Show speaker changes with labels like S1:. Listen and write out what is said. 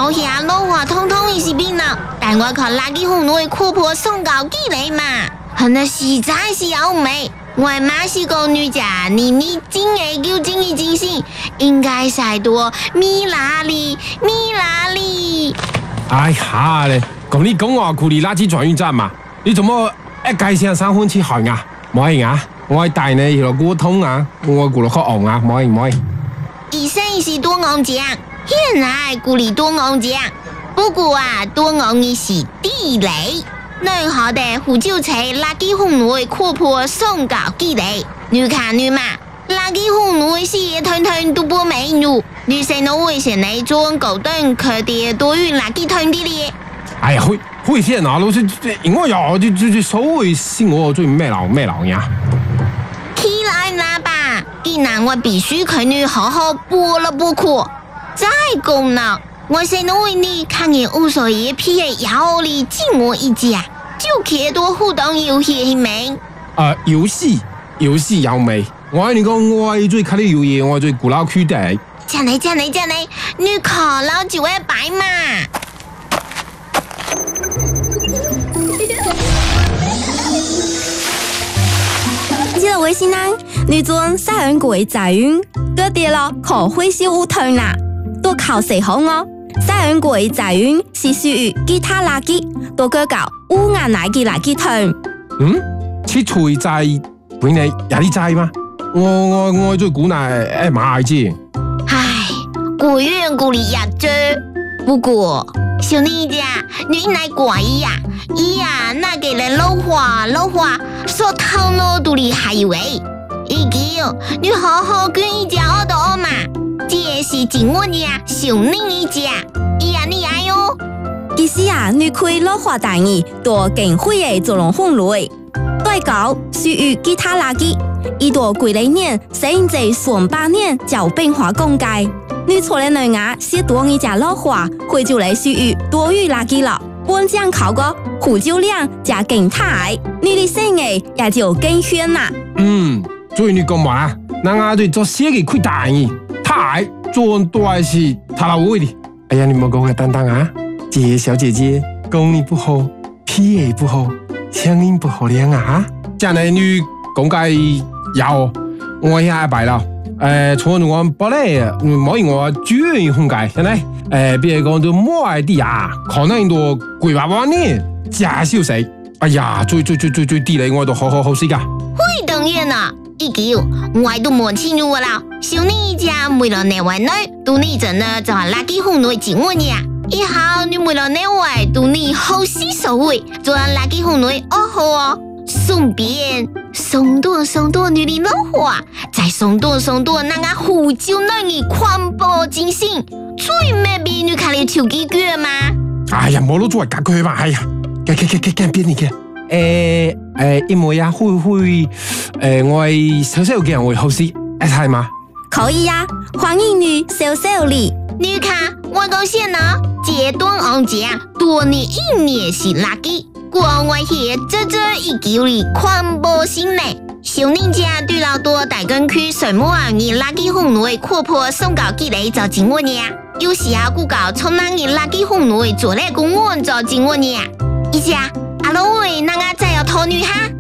S1: 好下老话通通伊是变啦，但我靠垃圾红女阔婆送高几嚟嘛，很那实在是好美。我妈是个女家，你真係叫精意精神，應該晒多米拉里。
S2: 哎呀嘞，講你講我庫里垃圾轉運站嘛，你怎麼一介聲3分去行啊？唔可以啊，我帶你去過通啊，我過落去昂啊，唔可以。
S1: 醫生是多昂獎，現在庫里多昂獎，不過啊多昂嘅是地雷。任何的胡椒菜垃圾紅女闊婆送高幾嚟，你看你嘛，垃圾紅女是一團團都不美女，女生都危險嚟做高端佢哋多運垃圾團啲咧。
S2: 哎呀，危險啊！老師，我呀就所謂是我最咩老呀？
S1: 起來啦吧，既然我必須佢女好好播了不可，再講啦。我先為你看見無所謂批嘅要你敬我一家，就可多互動遊戲名。
S2: 遊戲有未？我你講我最看啲遊戲，我最古老區的。
S1: 真係，你考老就會擺嘛。
S3: 記得微信啦，你做曬人鬼在運，嗰啲咯可會是烏團啦，都靠誰好我。曬人鬼在運是屬於其他垃圾，都叫烏顏垃圾團。
S2: 切除在本嚟有啲在嗎？我最估係買啫。
S1: 唉，果園故里也做，不過小妮家你來怪呀，那個人老話說頭腦都厲害喂，已經你好好跟一家我都嘛。這是景我家小妮一家，你愛喲。
S3: 其實啊，你可以落花大意，多更會嘅做龍鳳類，對搞屬於其他垃圾，一多幾來年，甚至上8年就變化公界。你錯了內牙，是多一家落花，會就嚟屬於多餘垃圾了。本將考個胡椒量加更大，你的生意也就更炫啦。
S2: 所以你講話，那對做些嘅虧大意。太做多是他老位的。哎呀，你莫講個等等啊！這小姐姐功力不好，脾氣不好，聲音不好聽啊！將來你講解有我下一排了。從我本來冇用我專業風格，現在別講到某愛啲啊，可能都幾百萬年假消息。哎呀，最地雷我都好死噶。
S1: 會當然啦。一叫我都冇清楚啦，小妮家為了那位女，到你陣呢就係垃圾紅女接我呀。以後你為了那位，到你好事所為，做垃圾紅女好哦。順便送多你的老話，再送多那個胡椒女嘅寬博精神，最咩俾你看你手機腳嘛？
S2: 哎呀，冇攞做嚟隔佢嘛，哎呀，邊你嘅？因為啊，會我係小嘅人會好事，係嘛？
S3: 可以呀，歡迎你小禮。
S1: 你看我講先啦，這段案件多你一年是垃圾，國外係這一九里寬博心呢。小妮家對老多大根區水母啊，你垃圾紅女闊婆送高幾嚟就緊我呢，有時啊估搞從那你垃圾紅女做嚟公安就緊我呢，一家。阿老喂，那個再要拖女哈？